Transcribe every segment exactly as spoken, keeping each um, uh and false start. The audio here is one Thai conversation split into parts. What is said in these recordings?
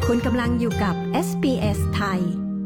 คุณกำลังอยู่กับ เอส บี เอส ไทย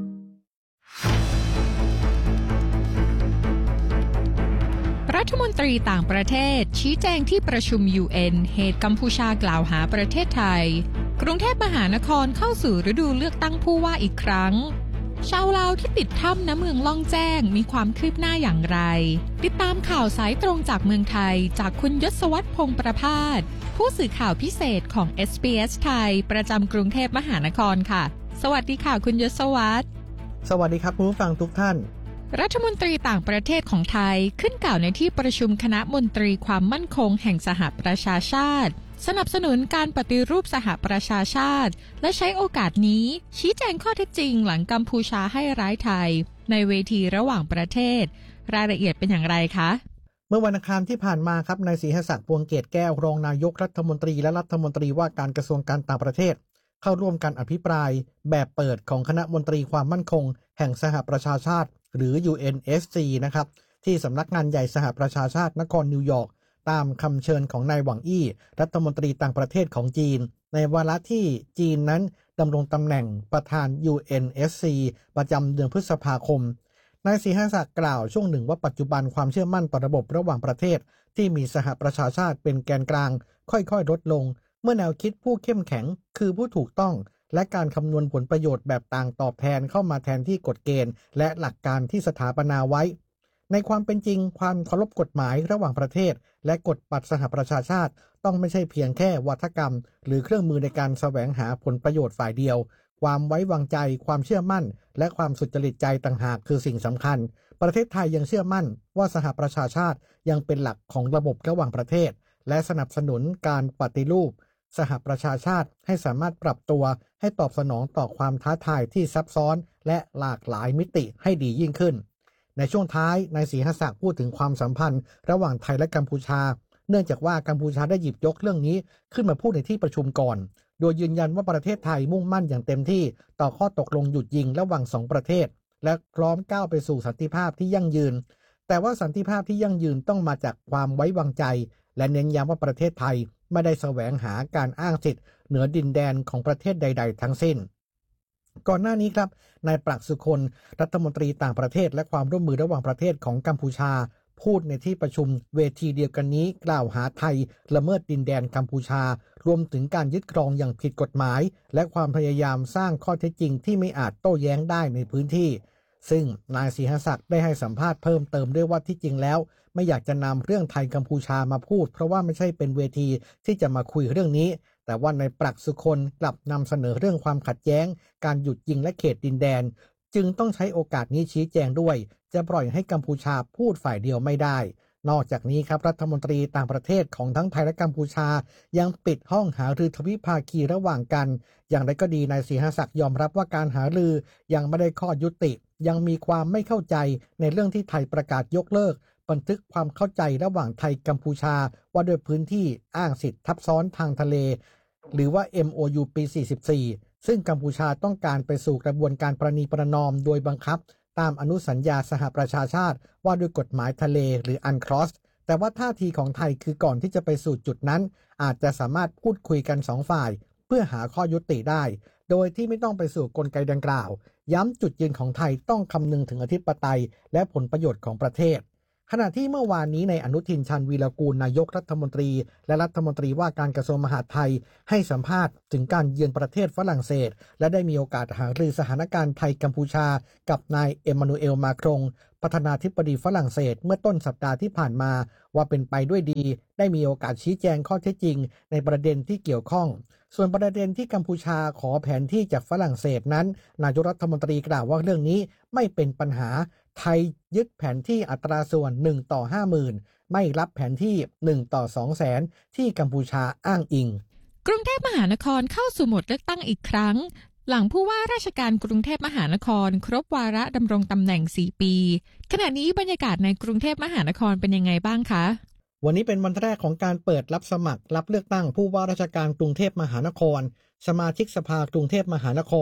รัฐมนตรีต่างประเทศชี้แจงที่ประชุม ยู เอ็น เหตุกัมพูชากล่าวหาประเทศไทยกรุงเทพมหานครเข้าสู่ฤดูเลือกตั้งผู้ว่าอีกครั้งชาวลาวที่ติดถ้ำณเมืองล่องแจ้งมีความคืบหน้าอย่างไรติดตามข่าวสายตรงจากเมืองไทยจากคุณยศวรรษ พงษ์ประภาสผู้สื่อข่าวพิเศษของ เอส บี เอส ไทยประจำกรุงเทพมหานครค่ะสวัสดีค่ะคุณยศวรรษสวัสดีครับคุณผู้ฟังทุกท่านรัฐมนตรีต่างประเทศของไทยขึ้นกล่าวในที่ประชุมคณะมนตรีความมั่นคงแห่งสหประชาชาติสนับสนุนการปฏิรูปสหประชาชาติและใช้โอกาสนี้ชี้แจงข้อเท็จจริงหลังกัมพูชาให้ร้ายไทยในเวทีระหว่างประเทศรายละเอียดเป็นอย่างไรคะเมื่อวันอังคารที่ผ่านมาครับนายศรีหศักดิ์ พวงเกตแก้วรองนายกรัฐมนตรีและรัฐมนตรีว่าการกระทรวงการต่างประเทศเข้าร่วมการอภิปรายแบบเปิดของคณะมนตรีความมั่นคงแห่งสหประชาชาติหรือ ยู เอ็น เอส ซี นะครับที่สำนักงานใหญ่สหประชาชาตินครนิวยอร์กตามคำเชิญของนายหวังอี้รัฐมนตรีต่างประเทศของจีนในวาระที่จีนนั้นดำรงตำแหน่งประธาน ยู เอ็น เอส ซี ประจำเดือนพฤษภาคมนายศรีหศักดิ์กล่าวช่วงหนึ่งว่าปัจจุบันความเชื่อมั่นต่อระบบระหว่างประเทศที่มีสหประชาชาติเป็นแกนกลางค่อยๆลดลงเมื่อแนวคิดผู้เข้มแข็งคือผู้ถูกต้องและการคำนวณผลประโยชน์แบบต่างตอบแทนเข้ามาแทนที่กฎเกณฑ์และหลักการที่สถาปนาไว้ในความเป็นจริงความเคารพกฎหมายระหว่างประเทศและกฎบัตรสหประชาชาติต้องไม่ใช่เพียงแค่วาทกรรมหรือเครื่องมือในการแสวงหาผลประโยชน์ฝ่ายเดียวความไว้วางใจความเชื่อมั่นและความสุจริตใจต่างหากคือสิ่งสำคัญประเทศไทยยังเชื่อมั่นว่าสหประชาชาติยังเป็นหลักของระบบระหว่างประเทศและสนับสนุนการปฏิรูปสหประชาชาติให้สามารถปรับตัวให้ตอบสนองต่อความท้าทายที่ซับซ้อนและหลากหลายมิติให้ดียิ่งขึ้นในช่วงท้ายนายศรีหศักดิ์พูดถึงความสัมพันธ์ระหว่างไทยและกัมพูชาเนื่องจากว่ากัมพูชาได้หยิบยกเรื่องนี้ขึ้นมาพูดในที่ประชุมก่อนโดยยืนยันว่าประเทศไทยมุ่งมั่นอย่างเต็มที่ต่อข้อตกลงหยุดยิงระหว่างสองประเทศและพร้อมก้าวไปสู่สันติภาพที่ยั่งยืนแต่ว่าสันติภาพที่ยั่งยืนต้องมาจากความไว้วางใจและเน้นย้ำว่าประเทศไทยไม่ได้แสวงหาการอ้างสิทธิ์เหนือดินแดนของประเทศใดๆทั้งสิ้นก่อนหน้านี้ครับนายปรักษ์ สุคนรัฐมนตรีต่างประเทศและความร่วมมือระหว่างประเทศของกัมพูชาพูดในที่ประชุมเวทีเดียวกันนี้กล่าวหาไทยละเมิดดินแดนกัมพูชารวมถึงการยึดครองอย่างผิดกฎหมายและความพยายามสร้างข้อเท็จจริงที่ไม่อาจโต้แย้งได้ในพื้นที่ซึ่งนายศรีหศักดิ์ได้ให้สัมภาษณ์เพิ่มเติมด้วยว่าที่จริงแล้วไม่อยากจะนำเรื่องไทยกัมพูชามาพูดเพราะว่าไม่ใช่เป็นเวทีที่จะมาคุยเรื่องนี้แต่ว่าในปรักษ์ สุคนกลับนำเสนอเรื่องความขัดแย้งการหยุดยิงและเขตดินแดนจึงต้องใช้โอกาสนี้ชี้แจงด้วยจะปล่อยให้กัมพูชาพูดฝ่ายเดียวไม่ได้นอกจากนี้ครับรัฐมนตรีต่างประเทศของทั้งไทยและกัมพูชายังปิดห้องหารือทวิภาคีระหว่างกันอย่างไรก็ดีนายศรีหศักดิ์ยอมรับว่าการหารือยังไม่ได้ข้อยุติยังมีความไม่เข้าใจในเรื่องที่ไทยประกาศยกเลิกบันทึกความเข้าใจระหว่างไทยกัมพูชาว่าด้วยพื้นที่อ้างสิทธิทับซ้อนทางทะเลหรือว่า เอ็ม โอ ยู ปี สี่สิบสี่ ซึ่งกัมพูชาต้องการไปสู่กระบวนการประนีประนอมโดยบังคับตามอนุสัญญาสหประชาชาติว่าด้วยกฎหมายทะเลหรือ อันคลอส แต่ว่าท่าทีของไทยคือก่อนที่จะไปสู่จุดนั้นอาจจะสามารถพูดคุยกันสองฝ่ายเพื่อหาข้อยุติได้โดยที่ไม่ต้องไปสู่กลไกดังกล่าวย้ำจุดยืนของไทยต้องคำนึงถึงอธิปไตยและผลประโยชน์ของประเทศขณะที่เมื่อวานนี้ในอนุทินชาญวีรกูลนายกรัฐมนตรีและรัฐมนตรีว่าการกระทรวงมหาดไทยให้สัมภาษณ์ถึงการเยือนประเทศฝรั่งเศสและได้มีโอกาสหารือสถานการณ์ไทยกัมพูชากับนายเอ็มมานูเอลมาครงประธานาธิบดีฝรั่งเศสเมื่อต้นสัปดาห์ที่ผ่านมาว่าเป็นไปด้วยดีได้มีโอกาสชี้แจงข้อเท็จจริงในประเด็นที่เกี่ยวข้องส่วนประเด็นที่กัมพูชาขอแผนที่จากฝรั่งเศสนั้นนายกรัฐมนตรีกล่าวว่าเรื่องนี้ไม่เป็นปัญหาไทยยึดแผนที่อัตราส่วนหนึ่งต่อ ห้าหมื่น ไม่รับแผนที่หนึ่งต่อ สองแสน ที่กัมพูชาอ้างอิงกรุงเทพมหานครเข้าสู่โหมดเลือกตั้งอีกครั้งหลังผู้ว่าราชการกรุงเทพมหานครครบวาระดำรงตำแหน่งสี่ปีขณะนี้บรรยากาศในกรุงเทพมหานครเป็นยังไงบ้างคะวันนี้เป็นวันแรกของการเปิดรับสมัครรับเลือกตั้งผู้ว่าราชการกรุงเทพมหานครสมาชิกสภากรุงเทพมหานคร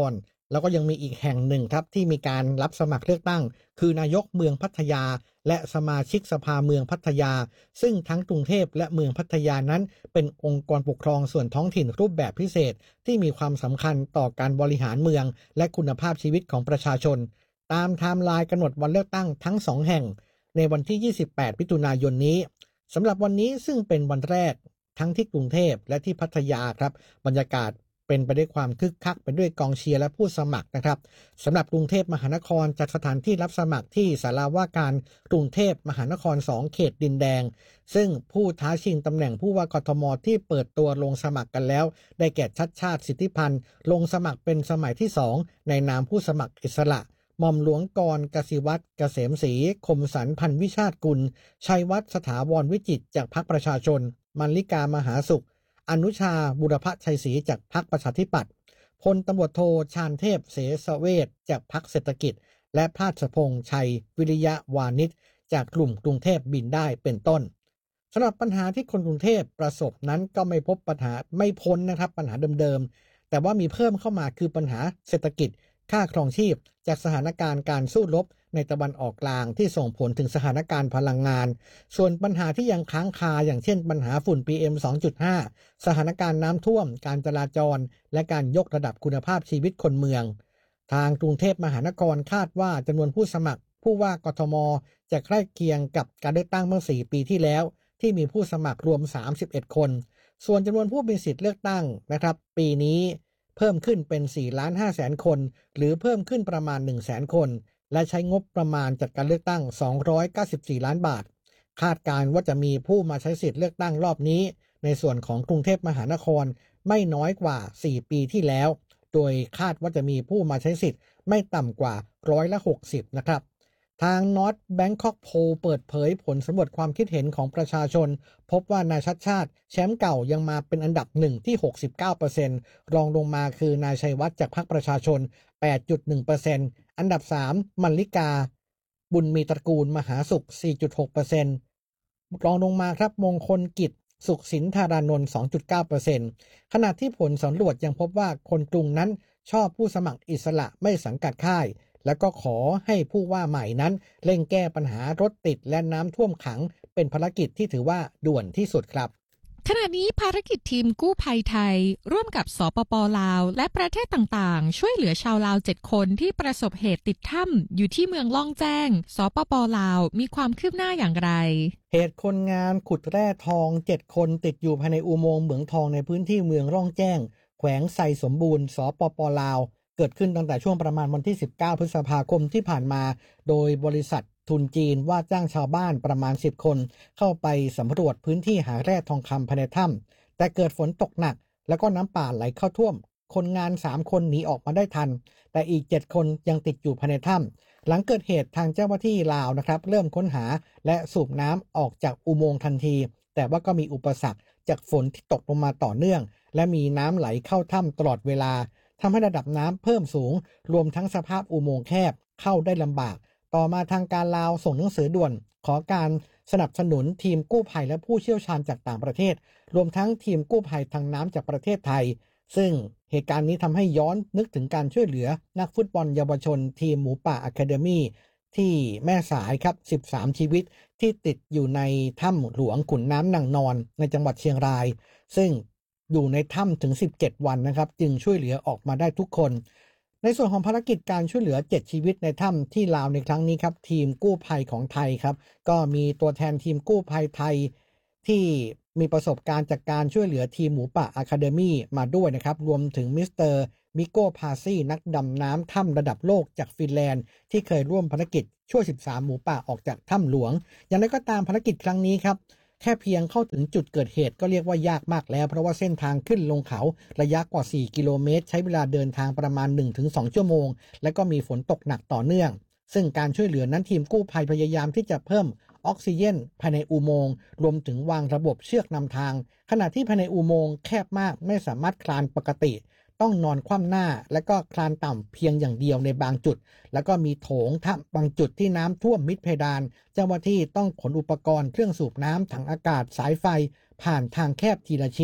แล้วก็ยังมีอีกแห่งหนึ่งครับที่มีการรับสมัครเลือกตั้งคือนายกเมืองพัทยาและสมาชิกสภาเมืองพัทยาซึ่งทั้งกรุงเทพและเมืองพัทยานั้นเป็นองค์กรปกครองส่วนท้องถิ่นรูปแบบพิเศษที่มีความสำคัญต่อการบริหารเมืองและคุณภาพชีวิตของประชาชนตามไทม์ไลน์กำหนดวันเลือกตั้งทั้งสองแห่งในวันที่ยี่สิบแปดมิถุนายนนี้สำหรับวันนี้ซึ่งเป็นวันแรกทั้งที่กรุงเทพและที่พัทยาครับบรรยากาศเป็นไปด้วยความคึกคักไปด้วยกองเชียร์และผู้สมัครนะครับสำหรับกรุงเทพมหานครจัดสถานที่รับสมัครที่ศาลาว่าการกรุงเทพมหานครสองเขตดินแดงซึ่งผู้ท้าชิงตำแหน่งผู้ว่ากทมที่เปิดตัวลงสมัครกันแล้วได้แก่ชัชชาติสิทธิพันธ์ลงสมัครเป็นสมัยที่สองในนามผู้สมัครอิสระหม่อมหลวงกรกสิวัตรเกษมศรีคมสันพันวิชาติกุลชัยวัฒน์สถาวรวิจิตรจากพรรคประชาชนมลลิกามหาสุขอนุชาบุรพชัยศรีจากพรรคประชาธิปัตย์พลตำรวจโทชาญเทพเสสเวชจากพรรคเศรษฐกิจและพาสพงษ์ชัยวิริยะวานิชจากกลุ่มกรุงเทพบินได้เป็นต้นสำหรับปัญหาที่คนกรุงเทพประสบนั้นก็ไม่พบปัญหาไม่พ้นนะครับปัญหาเดิมๆแต่ว่ามีเพิ่มเข้ามาคือปัญหาเศรษฐกิจค่าครองชีพจากสถานการณ์การสู้รบในตะวันออกกลางที่ส่งผลถึงสถานการณ์พลังงานส่วนปัญหาที่ยังค้างคาอย่างเช่นปัญหาฝุ่น พี เอ็ม สองจุดห้า สถานการณ์น้ำท่วมการจราจรและการยกระดับคุณภาพชีวิตคนเมืองทางกรุงเทพมหานครคาดว่าจำนวนผู้สมัครผู้ว่ากทมจะใกล้เคียงกับการเลือกตั้งเมื่อสี่ปีที่แล้วที่มีผู้สมัครรวมสามสิบเอ็ดคนส่วนจำนวนผู้มีสิทธิ์เลือกตั้งนะครับปีนี้เพิ่มขึ้นเป็น สี่ล้านห้าแสน คนหรือเพิ่มขึ้นประมาณ หนึ่งแสน คนและใช้งบประมาณจัดการเลือกตั้งสองร้อยเก้าสิบสี่ล้านบาทคาดการณ์ว่าจะมีผู้มาใช้สิทธิ์เลือกตั้งรอบนี้ในส่วนของกรุงเทพมหานครไม่น้อยกว่าสี่ปีที่แล้วโดยคาดว่าจะมีผู้มาใช้สิทธิ์ไม่ต่ำกว่าร้อยละหกสิบนะครับทาง North Bangkok Poll เปิดเผยผลสำรวจความคิดเห็นของประชาชนพบว่านายชัชชาติแชมป์เก่ายังมาเป็นอันดับหนึ่งที่ หกสิบเก้าเปอร์เซ็นต์ รองลงมาคือนายชัยวัฒน์จากพรรคประชาชน แปดจุดหนึ่งเปอร์เซ็นต์ อันดับสามมลลิกาบุญมีตระกูลมหาสุข สี่จุดหกเปอร์เซ็นต์ รองลงมาครับมงคลกิจสุขสินธารานนท์ สองจุดเก้าเปอร์เซ็นต์ ขณะที่ผลสำรวจยังพบว่าคนกรุงนั้นชอบผู้สมัครอิสระไม่สังกัดค่ายแล้วก็ขอให้ผู้ว่าใหม่นั้นเร่งแก้ปัญหารถติดและน้ำท่วมขังเป็นภารกิจที่ถือว่าด่วนที่สุดครับขณะนี้ภารกิจทีมกู้ภัยไทยร่วมกับสปป.ลาวและประเทศต่างๆช่วยเหลือชาวลาวเจ็ดคนที่ประสบเหตุติดถ้ำอยู่ที่เมืองล่องแจ้งสปป.ลาวมีความคืบหน้าอย่างไรเหตุคนงานขุดแร่ทองเจ็ดคนติดอยู่ภายในอุโมงค์เหมืองทองในพื้นที่เมืองร่องแจ้งแขวงไซสมบูรณ์สปป.ลาวเกิดขึ้นตั้งแต่ช่วงประมาณวันที่สิบเก้าพฤษภาคมที่ผ่านมาโดยบริษัททุนจีนว่าจ้างชาวบ้านประมาณสิบคนเข้าไปสำรวจพื้นที่หาแร่ทองคำภายในถ้ำแต่เกิดฝนตกหนักแล้วก็น้ำป่าไหลเข้าท่วมคนงานสามคนหนีออกมาได้ทันแต่อีกเจ็ดคนยังติดอยู่ภายในถ้ำหลังเกิดเหตุทางเจ้าหน้าที่ลาวนะครับเริ่มค้นหาและสูบน้ำออกจากอุโมงค์ทันทีแต่ว่าก็มีอุปสรรคจากฝนที่ตกลงมาต่อเนื่องและมีน้ำไหลเข้าถ้ำตลอดเวลาทำให้ระดับน้ำเพิ่มสูงรวมทั้งสภาพอุโมงค์แคบเข้าได้ลำบากต่อมาทางการลาวส่งหนังสือด่วนขอการสนับสนุนทีมกู้ภัยและผู้เชี่ยวชาญจากต่างประเทศรวมทั้งทีมกู้ภัยทางน้ำจากประเทศไทยซึ่งเหตุการณ์นี้ทำให้ย้อนนึกถึงการช่วยเหลือนักฟุตบอลเยาวชนทีมหมูป่าอะคาเดมี่ที่แม่สายครับสิบสามชีวิตที่ติดอยู่ในถ้ำหลวงขุนน้ำนางนอนในจังหวัดเชียงรายซึ่งอยู่ในถ้ำถึงสิบเจ็ดวันนะครับจึงช่วยเหลือออกมาได้ทุกคนในส่วนของภารกิจการช่วยเหลือเจ็ดชีวิตในถ้ำที่ลาวในครั้งนี้ครับทีมกู้ภัยของไทยครับก็มีตัวแทนทีมกู้ภัยไทยที่มีประสบการณ์จากการช่วยเหลือทีมหมูป่าอะคาเดมี่มาด้วยนะครับรวมถึงมิสเตอร์มิโก้พาซี่นักดำน้ำถ้ำระดับโลกจากฟินแลนด์ที่เคยร่วมภารกิจช่วยสิบสามหมูป่าออกจากถ้ำหลวงอย่างไรก็ตามภารกิจครั้งนี้ครับแค่เพียงเข้าถึงจุดเกิดเหตุก็เรียกว่ายากมากแล้วเพราะว่าเส้นทางขึ้นลงเขาระยะกว่าสี่กิโลเมตรใช้เวลาเดินทางประมาณ หนึ่งถึงสอง ชั่วโมงและก็มีฝนตกหนักต่อเนื่องซึ่งการช่วยเหลือนั้นทีมกู้ภัยพยายามที่จะเพิ่มออกซิเจนภายในอุโมงค์รวมถึงวางระบบเชือกนำทางขณะที่ภายในอุโมงค์แคบมากไม่สามารถคลานปกติต้องนอนคว่ำหน้าและก็คลานต่ำเพียงอย่างเดียวในบางจุดแล้วก็มีโถงถ้ำบางจุดที่น้ำท่วมมิดเพดานเจ้าหน้าที่ต้องขนอุปกรณ์เครื่องสูบน้ำถังอากาศสายไฟผ่านทางแคบทีละชิ้น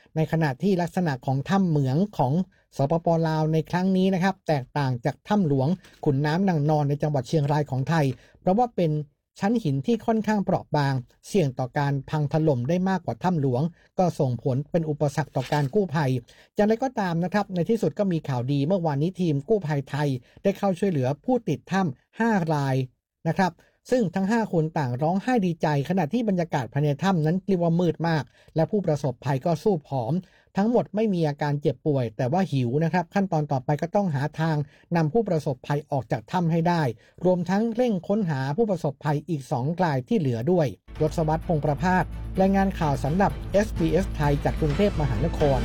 ในขณะที่ลักษณะของถ้ำเหมืองของสปป.ลาวในครั้งนี้นะครับแตกต่างจากถ้ำหลวงขุนน้ำนางนอนในจังหวัดเชียงรายของไทยเพราะว่าเป็นชั้นหินที่ค่อนข้างเปราะบางเสี่ยงต่อการพังถล่มได้มากกว่าถ้ำหลวงก็ส่งผลเป็นอุปสรรคต่อการกู้ภัยอย่างไรก็ตามนะครับในที่สุดก็มีข่าวดีเมื่อวานนี้ทีมกู้ภัยไทยได้เข้าช่วยเหลือผู้ติดถ้ำห้ารายนะครับซึ่งทั้งห้าคนต่างร้องไห้ดีใจขณะที่บรรยากาศภายในถ้ำนั้นเรียกว่ามืดมากและผู้ประสบภัยก็สู้ผอมทั้งหมดไม่มีอาการเจ็บป่วยแต่ว่าหิวนะครับขั้นตอนต่อไปก็ต้องหาทางนำผู้ประสบภัยออกจากถ้ำให้ได้รวมทั้งเร่งค้นหาผู้ประสบภัยอีกสองรายที่เหลือด้วยยศวัฒน์ พงษ์ประภาสรายงานข่าวสำหรับ เอส บี เอส ไทยจากกรุงเทพมหานคร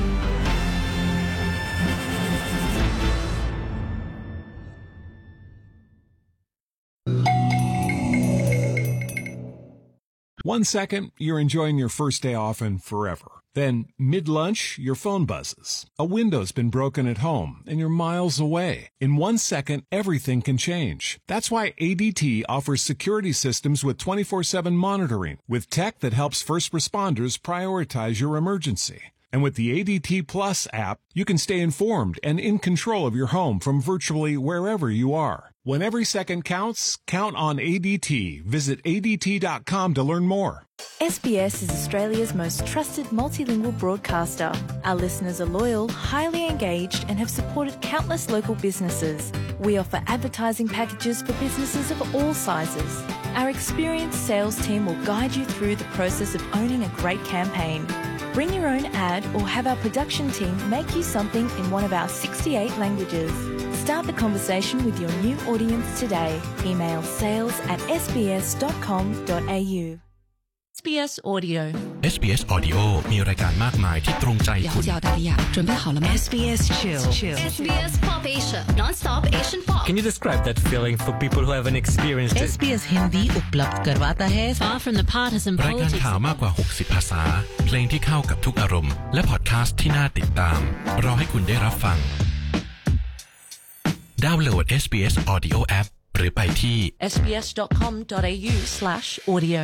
One second, you're enjoying your first day off and forever. Then, mid-lunch, your phone buzzes. A window's been broken at home, and you're miles away. In one second, everything can change. That's why A D T offers security systems with twenty-four seven monitoring, with tech that helps first responders prioritize your emergency. And with the A D T Plus app, you can stay informed and in control of your home from virtually wherever you are. When every second counts, count on A D T. Visit A D T dot com to learn more. S B S is Australia's most trusted multilingual broadcaster. Our listeners are loyal, highly engaged, and have supported countless local businesses. We offer advertising packages for businesses of all sizes. Our experienced sales team will guide you through the process of owning a great campaign. Bring your own ad or have our production team make you something in one of our sixty-eight languages. Start the conversation with your new audience today. Email sales at s b s dot com dot a u. เอส บี เอส Audio เอส บี เอส Audio มีรายการมากมายที่ตรงใจคุณ了解澳大利亚准备好了吗 S B S Chill S B S Pop Asia Non-stop Asian Pop Can you describe that feeling for people who haven't experienced it S B S Hindi उपलब्ध करवाता है Far from the partisan รายการ politics ข่าวมากกว่าหกสิบภาษาเพลงที่เข้ากับทุกอารมณ์และพอดคาสต์ที่น่าติดตามรอให้คุณได้รับฟังดาวน์โหลด เอส บี เอส Audio App หรือไปที่ s b s dot com dot a u slash audio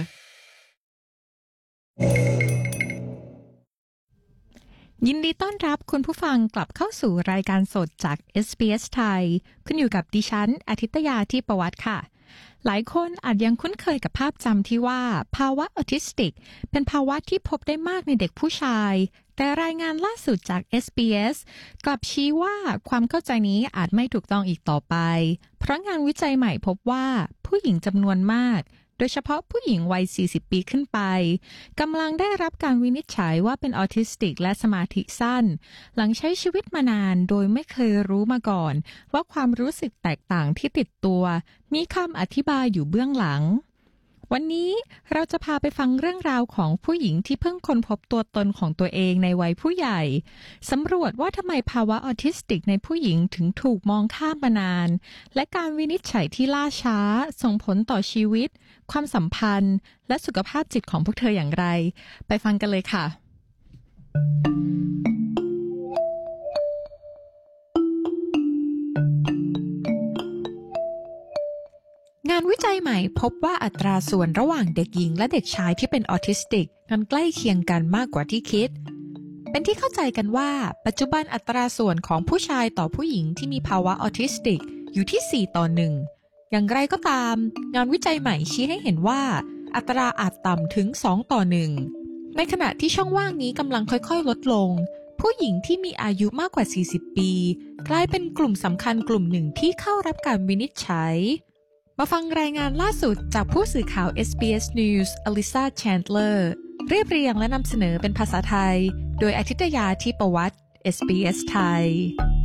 ยินดีต้อนรับคุณผู้ฟังกลับเข้าสู่รายการสดจาก เอส บี เอส ไทยคุณอยู่กับดิฉันอาทิตยาที่ประวัติค่ะหลายคนอาจยังคุ้นเคยกับภาพจำที่ว่าภาวะออทิสติกเป็นภาวะที่พบได้มากในเด็กผู้ชายแต่รายงานล่าสุดจาก เอส บี เอส กลับชี้ว่าความเข้าใจนี้อาจไม่ถูกต้องอีกต่อไปเพราะงานวิจัยใหม่พบว่าผู้หญิงจำนวนมากโดยเฉพาะผู้หญิงวัยสี่สิบปีขึ้นไปกำลังได้รับการวินิจฉัยว่าเป็นออทิสติกและสมาธิสั้นหลังใช้ชีวิตมานานโดยไม่เคยรู้มาก่อนว่าความรู้สึกแตกต่างที่ติดตัวมีคำอธิบายอยู่เบื้องหลังวันนี้เราจะพาไปฟังเรื่องราวของผู้หญิงที่เพิ่งค้นพบตัวตนของตัวเองในวัยผู้ใหญ่สำรวจว่าทำไมภาวะออทิสติกในผู้หญิงถึงถูกมองข้ามมานานและการวินิจฉัยที่ล่าช้าส่งผลต่อชีวิตความสัมพันธ์และสุขภาพจิตของพวกเธออย่างไรไปฟังกันเลยค่ะงานวิจัยใหม่พบว่าอัตราส่วนระหว่างเด็กหญิงและเด็กชายที่เป็นออทิสติกนั้นใกล้เคียงกันมากกว่าที่คิดเป็นที่เข้าใจกันว่าปัจจุบันอัตราส่วนของผู้ชายต่อผู้หญิงที่มีภาวะออทิสติกอยู่ที่สี่ต่อหนึ่งอย่างไรก็ตามงานวิจัยใหม่ชี้ให้เห็นว่าอัตราอาจต่ำถึงสองต่อหนึ่งในขณะที่ช่องว่างนี้กำลังค่อยๆลดลงผู้หญิงที่มีอายุมากกว่าสี่สิบปีกลายเป็นกลุ่มสำคัญกลุ่มหนึ่งที่เข้ารับการวินิจฉัยมาฟังรายงานล่าสุดจากผู้สื่อข่าว เอส บี เอส News อลิซา แชนเดลอร์เรียบเรียงและนำเสนอเป็นภาษาไทยโดยอาทิตยาที่ประวัติ เอส บี เอส ไทย